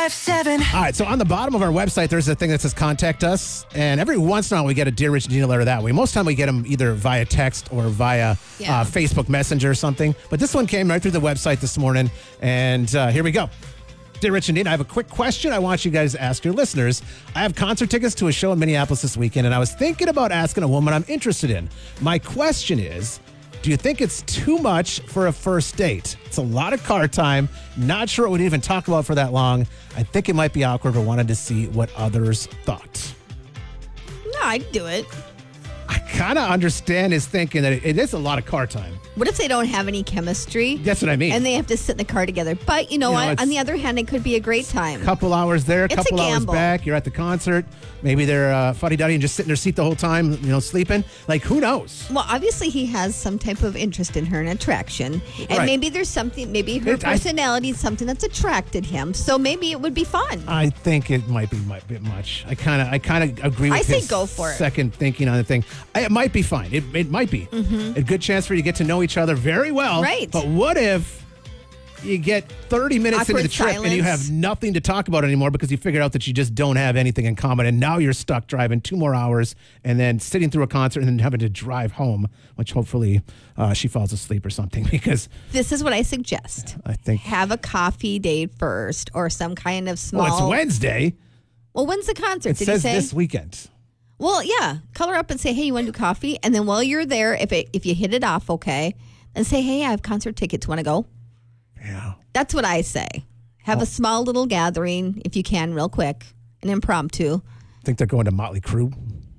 95.7. All right, so on the bottom of our website, there's a thing that says contact us. And every once in a while, we get a Dear Rich and Dina letter that way. Most of the time, we get them either via text or via Facebook Messenger or something. But this one came right through the website this morning. And here we go. Dear Rich and Dina, I have a quick question I want you guys to ask your listeners. I have concert tickets to a show in Minneapolis this weekend, and I was thinking about asking a woman I'm interested in. My question is, do you think it's too much for a first date? It's a lot of car time. Not sure what we'd even talk about for that long. I think it might be awkward, but wanted to see what others thought. No, I'd do it. I kind of understand his thinking that it is a lot of car time. What if they don't have any chemistry? That's what I mean. And they have to sit in the car together. But you know what? On the other hand, it could be a great time. Couple hours there, It's couple a hours gamble. back. You're at the concert. Maybe they're fuddy-duddy and just sitting in their seat the whole time, sleeping. Like, who knows? Well, obviously, he has some type of interest in her and attraction. And Right. maybe there's something, maybe her personality is something that's attracted him. So maybe it would be fun. I think it might be a bit much. I kind of agree with I say his go for it. second thinking on the thing. It might be fine. It might be. A good chance for you to get to know each other very well. Right. But what if you get 30 minutes Awkward into the trip and you silence. have nothing to talk about anymore because you figured out that you just don't have anything in common, and now you're stuck driving 2 more hours and then sitting through a concert and then having to drive home, which hopefully she falls asleep or something, because This is what I suggest. I think... Have a coffee date first or some kind of small. Well, it's Wednesday. Well, when's the concert? It Did says he say? this weekend. Well, yeah. Call her up and say, hey, you want to do coffee? And then while you're there, if you hit it off, okay, and say, hey, I have concert tickets. Want to go? Yeah. That's what I say. Have a small little gathering, if you can, real quick, an impromptu. Think they're going to Motley Crue.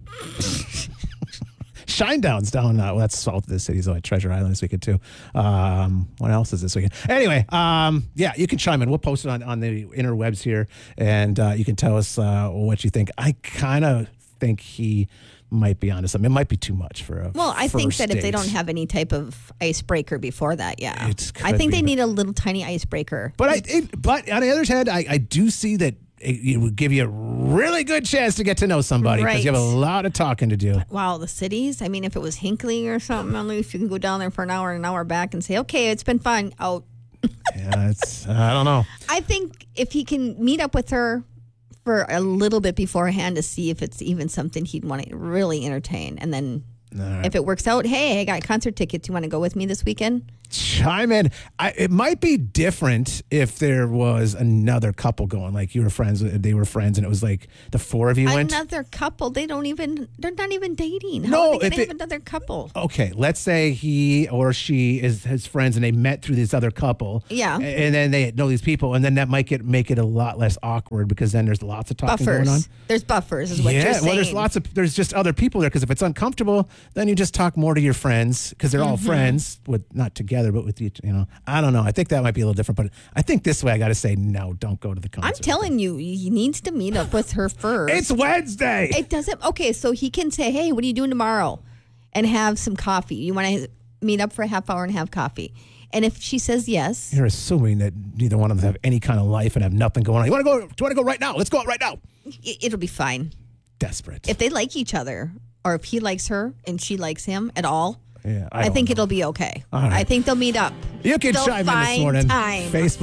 Shinedown's down. That's south of the city, so at Treasure Island this weekend too. What else is this weekend? Anyway, yeah, you can chime in. We'll post it on the interwebs here, and you can tell us what you think. I kind of think he might be onto something. It might be too much for a Well, I think first that if they date. don't have any type of icebreaker before that, yeah. It I could think be, they but- need a little tiny icebreaker. But but on the other hand, I do see that it would give you a really good chance to get to know somebody because you have a Right. lot of talking to do. Wow, the cities. I mean, if it was Hinckley or something, at least you can go down there for an hour back and say, okay, it's been fun. Out. Yeah, it's I don't know. I think if he can meet up with her for a little bit beforehand to see if it's even something he'd want to really entertain. And then if it works out, hey, I got concert tickets. You want to go with me this weekend? Chime in. It might be different if there was another couple going, like you were friends, they were friends, and it was like the 4 of you went. Another couple. They're not even dating. How No, are they if going to it- have another couple? Okay, let's say he or she is his friends and they met through this other couple. Yeah. And then they know these people, and then that might make it a lot less awkward because then there's lots of talking going on. Buffers. There's buffers is what you're saying. Well, there's just other people there because if it's uncomfortable, then you just talk more to your friends because they're all friends, with not together, but with each, I don't know. I think that might be a little different, but I think this way I got to say, no, don't go to the concert. I'm telling you, he needs to meet up with her first. It's Wednesday. It doesn't. Okay, so he can say, hey, what are you doing tomorrow? And have some coffee. You want to meet up for a half hour and have coffee. And if she says yes, You're assuming that neither one of them have any kind of life and have nothing going on. Do you want to go right now? Let's go out right now. it'll be fine. Desperate. If they like each other, or if he likes her and she likes him at all, Yeah, I don't think know. it'll be okay. All right. I think they'll meet up. You can They'll chime in this find morning. time.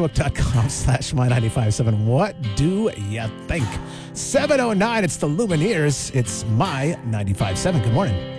Facebook.com/My957. What do you think? 7:09. It's the Lumineers. It's My 95.7. Good morning.